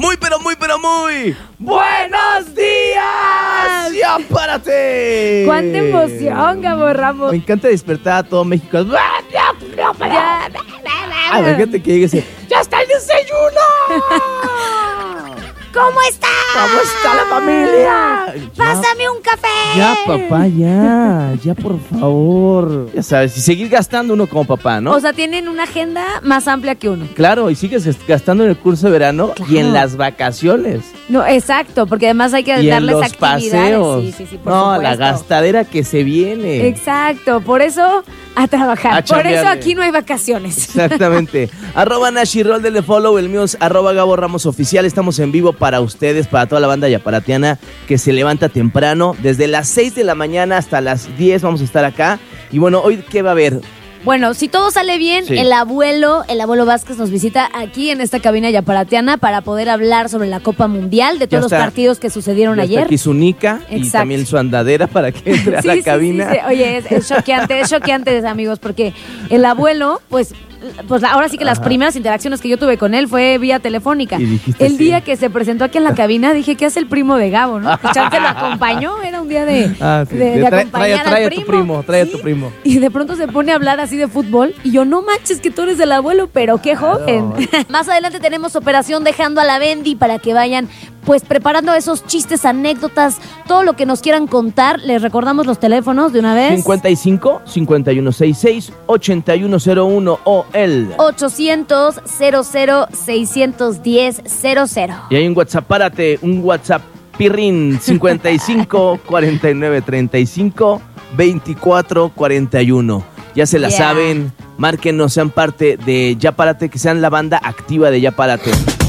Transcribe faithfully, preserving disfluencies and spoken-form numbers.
Muy, pero muy, pero muy... ¡Buenos días! ¡Ya párate! ¡Cuánta emoción, Gabo Ramos! Me encanta despertar a todo México. Ya. Ah, fíjate que llegue ese... ¡Ya está el desayuno! ¿Cómo está? ¿Cómo está la familia? Pásame ya, un café. Ya, papá, ya. Ya, por favor. Ya sabes, y seguir gastando uno como papá, ¿no? O sea, tienen una agenda más amplia que uno. Claro, y sigues gastando en el curso de verano claro. y en las vacaciones. No, exacto, porque además hay que y darles en los actividades. Paseos. Sí, sí, sí, por no, supuesto. La gastadera que se viene. Exacto, por eso a trabajar. A por eso aquí no hay vacaciones. Exactamente. Arroba Nashi Roll, denle follow, el mío es arroba Gabo Ramos Oficial. Estamos en vivo para ustedes, para toda la banda yaparatiana que se levanta temprano. Desde las seis de la mañana hasta las diez vamos a estar acá. Y bueno, hoy, ¿qué va a haber? Bueno, si todo sale bien, sí. el abuelo, el abuelo Vázquez nos visita aquí en esta cabina yaparatiana para poder hablar sobre la Copa Mundial, de todos está, los partidos que sucedieron ya ayer. Está aquí su nica y también su andadera para que entre sí, a la sí, cabina. Sí, sí. Oye, es, es choqueante, es choqueante, amigos, porque el abuelo, pues... Pues ahora sí que las Ajá. primeras interacciones que yo tuve con él fue vía telefónica. El sí. día que se presentó aquí en la cabina dije, ¿qué hace el primo de Gabo? ¿No? Chance lo acompañó, era un día de, ah, sí. de, de trae, acompañar trae, trae al primo. a tu primo, trae ¿Sí? a tu primo. Y de pronto se pone a hablar así de fútbol y yo, no manches que tú eres el abuelo, pero qué claro. joven. Más adelante tenemos Operación Dejando a la Bendy para que vayan pues preparando esos chistes, anécdotas, todo lo que nos quieran contar. Les recordamos los teléfonos de una vez. cincuenta y cinco, cincuenta y uno sesenta y seis, ochenta y uno cero uno o el ochocientos, cero cero, seiscientos diez, cero cero. Y hay un WhatsApp, párate, un WhatsApp pirrín, cincuenta y cinco, cuarenta y nueve, treinta y cinco, veinticuatro, cuarenta y uno. Ya se la yeah. saben, márquenos, sean parte de Ya Párate, que sean la banda activa de Ya Párate.